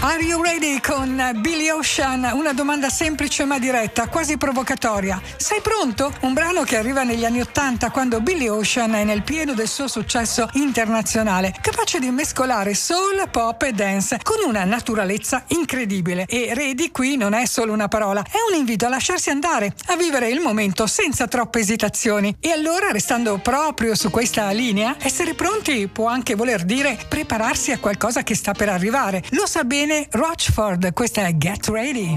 Are you ready con Billy Ocean? Una domanda semplice ma diretta, quasi provocatoria. Sei pronto? Un brano che arriva negli anni '80 quando Billy Ocean è nel pieno del suo successo internazionale, capace di mescolare soul, pop e dance con una naturalezza incredibile. E ready qui non è solo una parola, è un invito a lasciarsi andare, a vivere il momento senza troppe esitazioni. E allora, restando proprio su questa linea, essere pronti può anche voler dire prepararsi a qualcosa che sta per arrivare. Lo sa bene Rochford, questa è Get Ready.